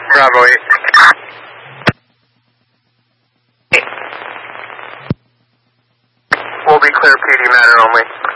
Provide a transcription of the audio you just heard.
Bravo 8. We'll be clear PD matter only.